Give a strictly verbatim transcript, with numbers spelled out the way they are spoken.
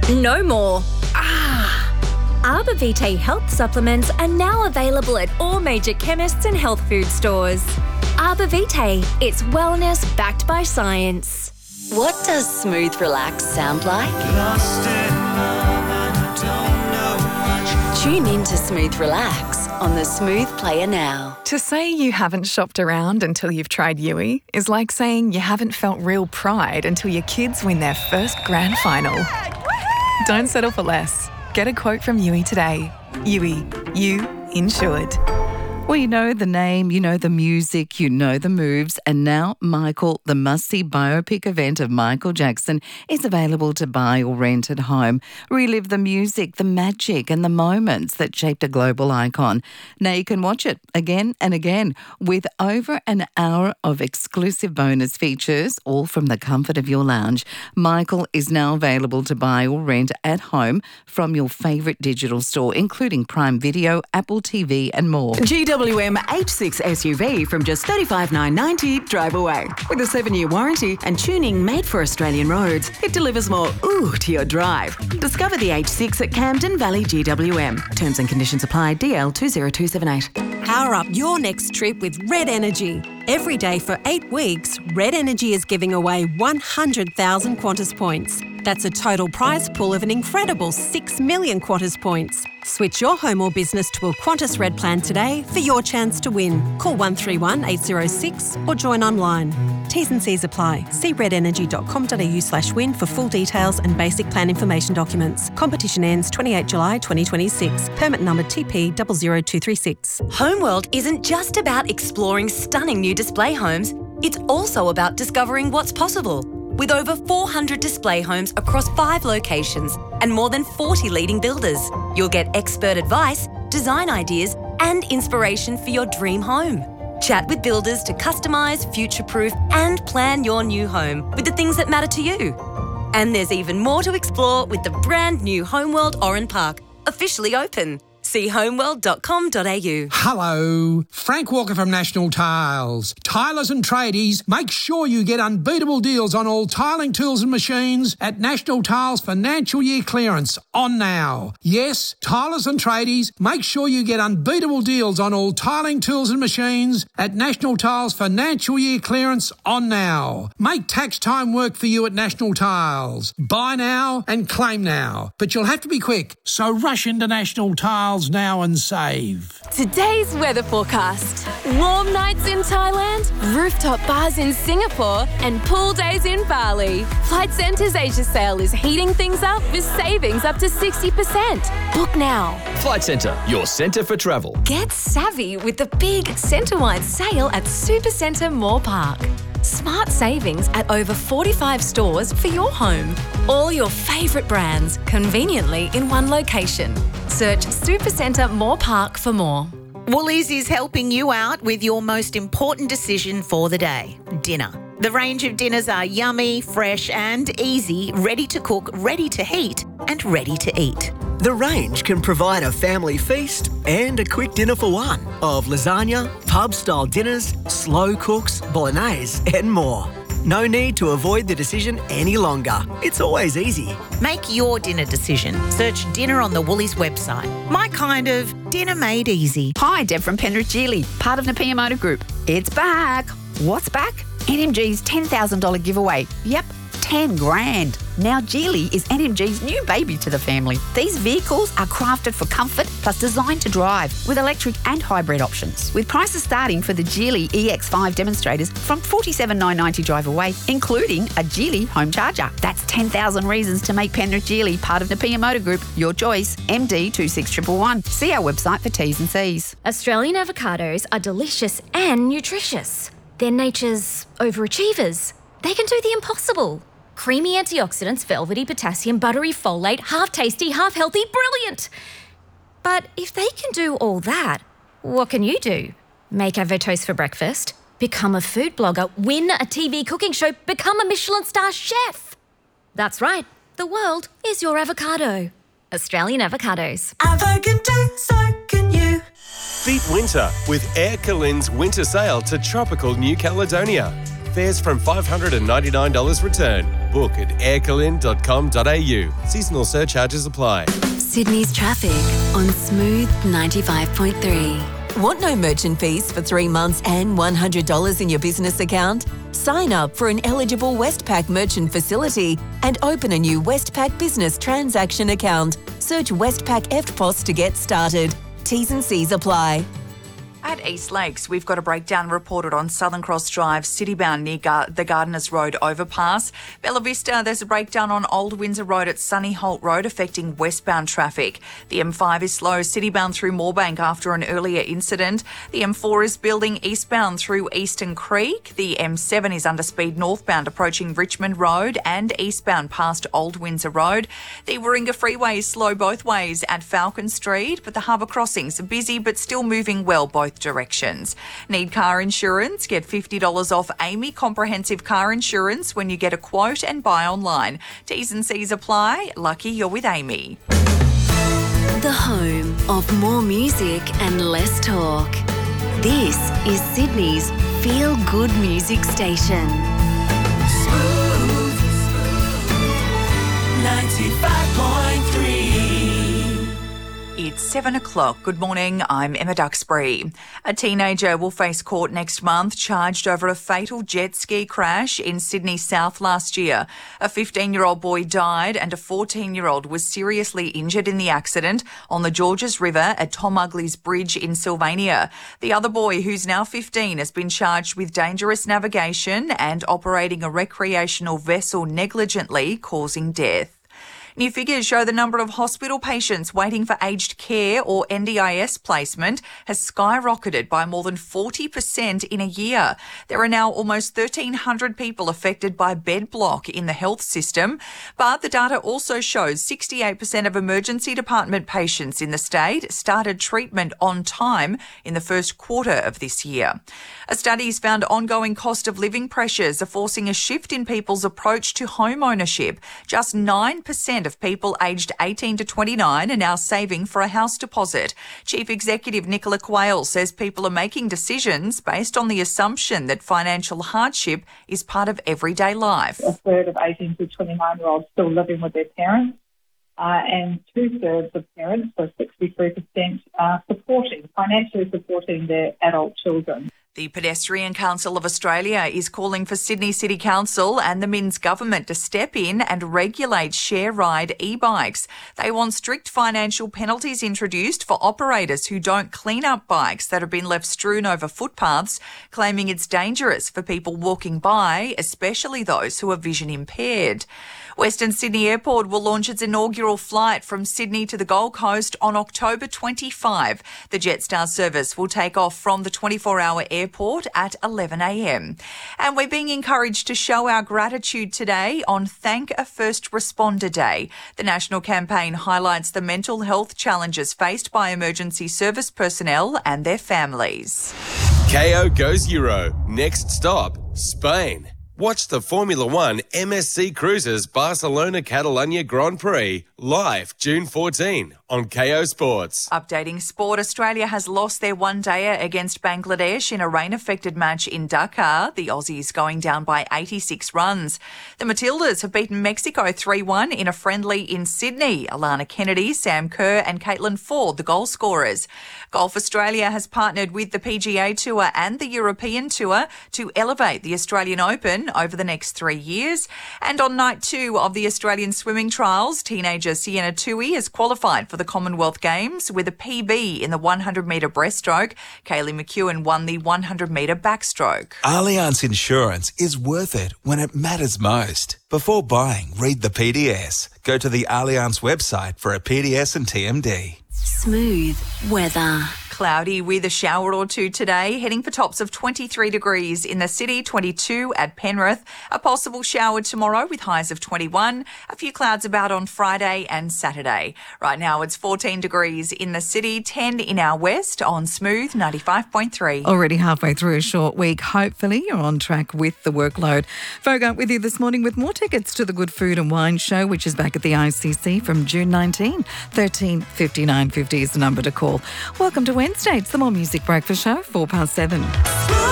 No more. Ah. Arbor Vitae health supplements are now available at all major chemists and health food stores. Arbor Vitae, it's wellness backed by science. What does smooth relax sound like? Lost in love and I don't know much. Tune in to Smooth Relax on the Smooth Player now. To say you haven't shopped around until you've tried Yui is like saying you haven't felt real pride until your kids win their first grand final. Don't settle for less. Get a quote from Yui today. Yui, you insured. Well, you know the name, you know the music, you know the moves, and now Michael, the must-see biopic event of Michael Jackson, is available to buy or rent at home. Relive the music, the magic and the moments that shaped a global icon. Now you can watch it again and again with over an hour of exclusive bonus features, all from the comfort of your lounge. Michael is now available to buy or rent at home from your favourite digital store, including Prime Video, Apple T V and more. G W M H six S U V from just thirty-five thousand nine hundred ninety dollars drive away. With a seven-year warranty and tuning made for Australian roads, it delivers more ooh to your drive. Discover the H six at Camden Valley G W M. Terms and conditions apply. D L two zero two seven eight. Power up your next trip with Red Energy. Every day for eight weeks, Red Energy is giving away one hundred thousand Qantas points. That's a total prize pool of an incredible six million Qantas points. Switch your home or business to a Qantas Red plan today for your chance to win. Call one three one eight zero six or join online. T's and C's apply. See redenergy.com.au slash win for full details and basic plan information documents. Competition ends twenty-eighth July twenty twenty-six. Permit number T P zero zero two three six. Homeworld isn't just about exploring stunning new display homes. It's also about discovering what's possible. With over four hundred display homes across five locations and more than forty leading builders, you'll get expert advice, design ideas and inspiration for your dream home. Chat with builders to customise, future-proof and plan your new home with the things that matter to you. And there's even more to explore with the brand new Homeworld Oran Park, officially open. See homeworld dot com dot a u. Hello, Frank Walker from National Tiles. Tilers and tradies, make sure you get unbeatable deals on all tiling tools and machines at National Tiles financial year clearance on now. Yes, tilers and tradies, make sure you get unbeatable deals on all tiling tools and machines at National Tiles financial year clearance on now. Make tax time work for you at National Tiles. Buy now and claim now, but you'll have to be quick, so rush into National Tiles now and save. Today's weather forecast. Warm nights in Thailand, rooftop bars in Singapore, and pool days in Bali. Flight Centre's Asia sale is heating things up with savings up to sixty percent. Book now. Flight Centre, your centre for travel. Get savvy with the big centre-wide sale at Supercentre Moore Park. Smart savings at over forty-five stores for your home. All your favourite brands conveniently in one location. Search Supercentre Moore Park for more. Woolies is helping you out with your most important decision for the day, dinner. The range of dinners are yummy, fresh and easy, ready to cook, ready to heat and ready to eat. The range can provide a family feast and a quick dinner for one of lasagna, pub-style dinners, slow cooks, bolognese and more. No need to avoid the decision any longer. It's always easy. Make your dinner decision. Search dinner on the Woolies website. My kind of dinner made easy. Hi, Deb from Penrith Geely, part of Napier Motor Group. It's back. What's back? N M G's ten thousand dollars giveaway. Yep, ten grand. Now Geely is N M G's new baby to the family. These vehicles are crafted for comfort plus designed to drive with electric and hybrid options. With prices starting for the Geely E X five demonstrators from forty-seven thousand nine hundred ninety dollars drive away, including a Geely home charger. That's ten thousand reasons to make Penrith Geely part of Napier Motor Group your choice. M D two six one one one. See our website for T's and C's. Australian avocados are delicious and nutritious. They're nature's overachievers. They can do the impossible. Creamy antioxidants, velvety potassium, buttery folate, half tasty, half healthy, brilliant. But if they can do all that, what can you do? Make avotoast for breakfast, become a food blogger, win a T V cooking show, become a Michelin star chef. That's right, the world is your avocado. Australian avocados. Avo can do, so can you. Beat winter with Air Calin's winter sail to tropical New Caledonia. Fares from five hundred ninety-nine dollars return. Book at aircalin dot com dot a u. Seasonal surcharges apply. Sydney's traffic on Smooth ninety-five point three. Want no merchant fees for three months and one hundred dollars in your business account? Sign up for an eligible Westpac merchant facility and open a new Westpac business transaction account. Search Westpac E F T P O S to get started. T's and C's apply. At East Lakes, we've got a breakdown reported on Southern Cross Drive, citybound near Gar- the Gardeners Road overpass. Bella Vista, there's a breakdown on Old Windsor Road at Sunny Holt Road affecting westbound traffic. The M five is slow citybound through Moorebank after an earlier incident. The M four is building eastbound through Eastern Creek. The M seven is under speed northbound approaching Richmond Road and eastbound past Old Windsor Road. The Warringah Freeway is slow both ways at Falcon Street, but the harbour crossings are busy but still moving well both directions. Need car insurance? Get fifty dollars off Amy Comprehensive Car Insurance when you get a quote and buy online. T's and C's apply. Lucky you're with Amy. The home of more music and less talk. This is Sydney's Feel Good Music Station. Smooth ninety-five point three. It's seven o'clock. Good morning, I'm Emma Duxbury. A teenager will face court next month charged over a fatal jet ski crash in Sydney South last year. A fifteen-year-old boy died and a fourteen-year-old was seriously injured in the accident on the Georges River at Tom Ugley's Bridge in Sylvania. The other boy, who's now fifteen, has been charged with dangerous navigation and operating a recreational vessel negligently, causing death. New figures show the number of hospital patients waiting for aged care or N D I S placement has skyrocketed by more than forty percent in a year. There are now almost thirteen hundred people affected by bed block in the health system, but the data also shows sixty-eight percent of emergency department patients in the state started treatment on time in the first quarter of this year. A study's found ongoing cost of living pressures are forcing a shift in people's approach to home ownership. Just nine percent of people aged eighteen to twenty-nine are now saving for a house deposit. Chief Executive Nicola Quayle says people are making decisions based on the assumption that financial hardship is part of everyday life. A third of eighteen to twenty-nine-year-olds still living with their parents, uh, and two-thirds of parents, so sixty-three percent, are supporting, financially supporting their adult children. The Pedestrian Council of Australia is calling for Sydney City Council and the Minns government to step in and regulate share ride e-bikes. They want strict financial penalties introduced for operators who don't clean up bikes that have been left strewn over footpaths, claiming it's dangerous for people walking by, especially those who are vision impaired. Western Sydney Airport will launch its inaugural flight from Sydney to the Gold Coast on October twenty-fifth. The Jetstar service will take off from the twenty-four hour airport at eleven a m. And we're being encouraged to show our gratitude today on Thank a First Responder Day. The national campaign highlights the mental health challenges faced by emergency service personnel and their families. K O goes Euro. Next stop, Spain. Watch the Formula One M S C Cruises Barcelona Catalunya Grand Prix live June fourteenth on K O Sports. Updating sport, Australia has lost their one-dayer against Bangladesh in a rain-affected match in Dakar. The Aussies going down by eighty-six runs. The Matildas have beaten Mexico three one in a friendly in Sydney. Alana Kennedy, Sam Kerr and Caitlin Ford, the goal scorers. Golf Australia has partnered with the P G A Tour and the European Tour to elevate the Australian Open over the next three years. And on night two of the Australian swimming trials, teenager Sienna Tui has qualified for the Commonwealth Games with a P B in the one hundred metre breaststroke. Kaylee McEwen won the one hundred metre backstroke. Allianz Insurance is worth it when it matters most. Before buying, read the P D S. Go to the Allianz website for a P D S and T M D. Smooth weather. Cloudy with a shower or two today, heading for tops of twenty-three degrees in the city, twenty-two at Penrith. A possible shower tomorrow with highs of twenty-one. A few clouds about on Friday and Saturday. Right now it's fourteen degrees in the city, ten in our west on Smooth ninety-five point three. Already halfway through a short week. Hopefully you're on track with the workload. Fogart with you this morning with more tickets to the Good Food and Wine Show, which is back at the I C C from June nineteenth. thirteen fifty-nine fifty is the number to call. Welcome to Wednesday. It's the More Music Breakfast Show, four past seven.